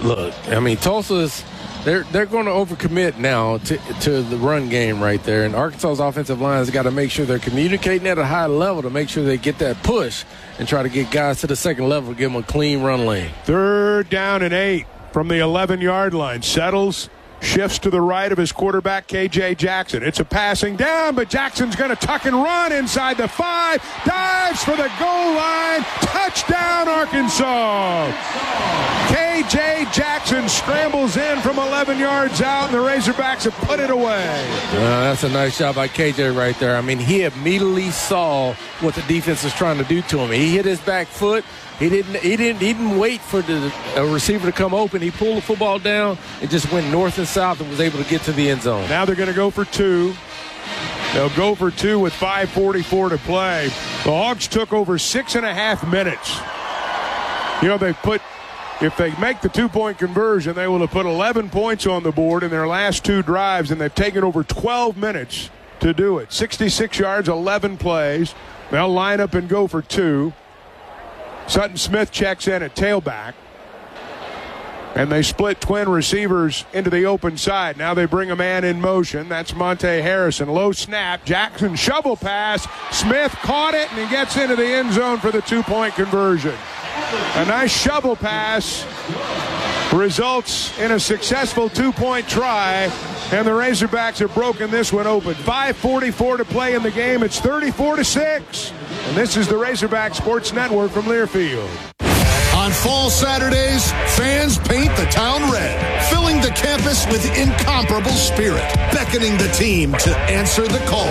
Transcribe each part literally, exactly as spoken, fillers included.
Look, I mean, Tulsa's they're they're going to overcommit now to to the run game right there, and Arkansas's offensive line has got to make sure they're communicating at a high level to make sure they get that push and try to get guys to the second level to give them a clean run lane. Third down and eight from the eleven-yard line. Settles. Shifts to the right of his quarterback, K J Jackson. It's a passing down, but Jackson's going to tuck and run inside the five. Dives for the goal line. Touchdown, Arkansas. K J Jackson scrambles in from eleven yards out, and the Razorbacks have put it away. Uh, that's a nice job by K J right there. I mean, he immediately saw what the defense was trying to do to him. He hit his back foot. He didn't. He didn't. He didn't wait for the a receiver to come open. He pulled the football down and just went north and south and was able to get to the end zone. Now they're going to go for two. They'll go for two with five forty-four to play. The Hogs took over six and a half minutes. You know, they put. If they make the two-point conversion, they will have put eleven points on the board in their last two drives, and they've taken over twelve minutes to do it. sixty-six yards, eleven plays. They'll line up and go for two. Sutton Smith checks in at tailback. And they split twin receivers into the open side. Now they bring a man in motion. That's Monte Harrison. Low snap. Jackson shovel pass. Smith caught it, and he gets into the end zone for the two-point conversion. A nice shovel pass results in a successful two-point try, and the Razorbacks have broken this one open. five forty-four to play in the game. It's thirty-four to six. And this is the Razorback Sports Network from Learfield. On fall Saturdays, fans paint the town red, filling the campus with incomparable spirit, beckoning the team to answer the call.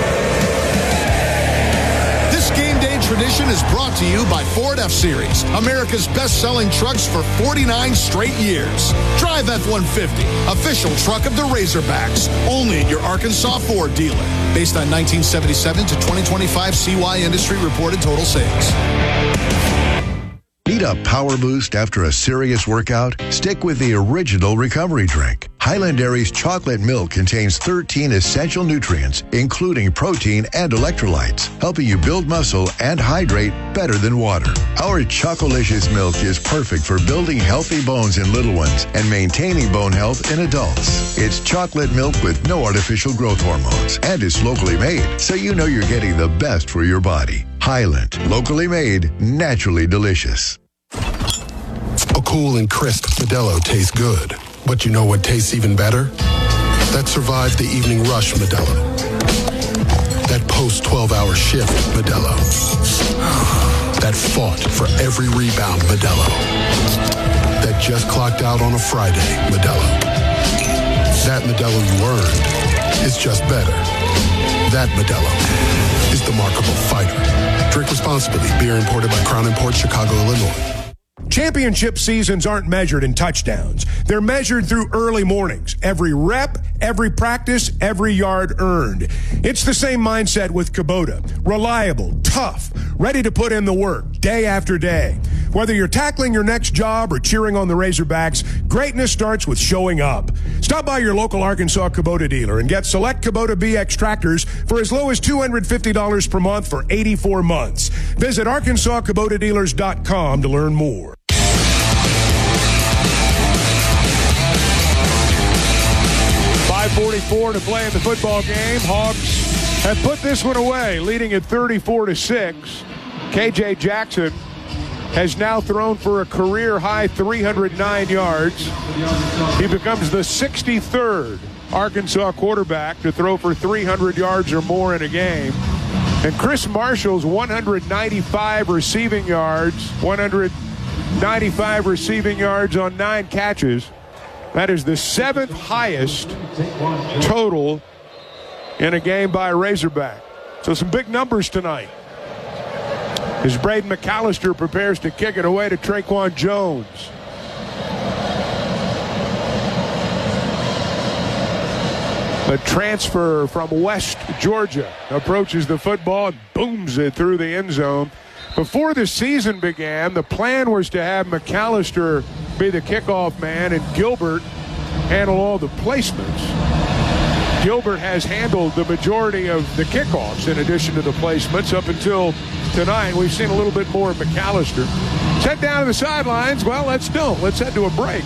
This game day tradition is brought to you by Ford F-Series, America's best-selling trucks for forty-nine straight years. Drive F one fifty, official truck of the Razorbacks, only at your Arkansas Ford dealer. Based on nineteen seventy-seven to twenty twenty-five C Y industry reported total sales. Need a power boost after a serious workout? Stick with the original recovery drink. Highland Dairy's chocolate milk contains thirteen essential nutrients, including protein and electrolytes, helping you build muscle and hydrate better than water. Our Chocolicious milk is perfect for building healthy bones in little ones and maintaining bone health in adults. It's chocolate milk with no artificial growth hormones, and it's locally made, so you know you're getting the best for your body. Highland, locally made, naturally delicious. A cool and crisp Modelo tastes good. But you know what tastes even better? That survived the evening rush Modelo. That post twelve hour shift Modelo. That fought for every rebound Modelo. That just clocked out on a Friday Modelo. That Modelo you earned is just better. That Modelo is the markable fighter. Drink responsibly. Beer imported by Crown Imports, Chicago, Illinois. Championship seasons aren't measured in touchdowns. They're measured through early mornings. Every rep, every practice, every yard earned. It's the same mindset with Kubota. Reliable, tough, ready to put in the work day after day. Whether you're tackling your next job or cheering on the Razorbacks, greatness starts with showing up. Stop by your local Arkansas Kubota dealer and get select Kubota B X tractors for as low as two hundred fifty dollars per month for eighty-four months. Visit Arkansas Kubota Dealers dot com to learn more. five forty-four to play in the football game. Hogs have put this one away, leading at thirty-four to six. K J Jackson has now thrown for a career-high three hundred nine yards. He becomes the sixty-third Arkansas quarterback to throw for three hundred yards or more in a game. And Chris Marshall's one hundred ninety-five receiving yards, one hundred ninety-five receiving yards on nine catches. That is the seventh highest total in a game by a Razorback. So some big numbers tonight. As Braden McAllister prepares to kick it away to Traquan Jones. The transfer from West Georgia approaches the football and booms it through the end zone. Before the season began, the plan was to have McAllister be the kickoff man and Gilbert handle all the placements. Gilbert has handled the majority of the kickoffs in addition to the placements up until tonight. We've seen a little bit more of McAllister. Let's head down to the sidelines. Well, let's don't. Let's head to a break.